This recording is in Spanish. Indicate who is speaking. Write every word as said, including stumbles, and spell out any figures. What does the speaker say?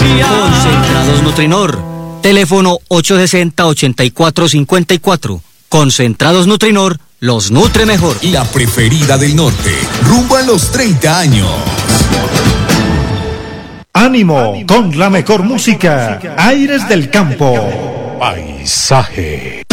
Speaker 1: Concentrados Nutrinor. Teléfono ocho sesenta, ochenta y cuatro cincuenta y cuatro. Concentrados Nutrinor los nutre mejor.
Speaker 2: La preferida del norte, rumbo a los treinta años.
Speaker 3: Ánimo, con la mejor música. Aires del campo.
Speaker 4: Paisaje.